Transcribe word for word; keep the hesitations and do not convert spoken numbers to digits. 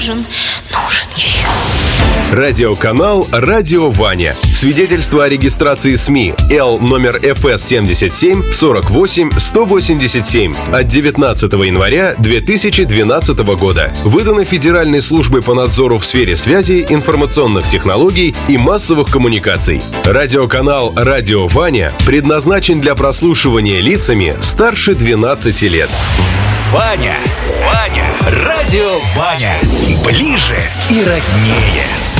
нужен, нужен еще. Радиоканал «Радио Ваня». Свидетельство о регистрации СМИ Л номер эф эс семьдесят семь сорок восемь сто восемьдесят семь от девятнадцатого января две тысячи двенадцатого года. Выдано Федеральной службой по надзору в сфере связи, информационных технологий и массовых коммуникаций. Радиоканал «Радио Ваня» предназначен для прослушивания лицами старше двенадцати лет. Ваня, Ваня, Радио Ваня. Ближе и роднее.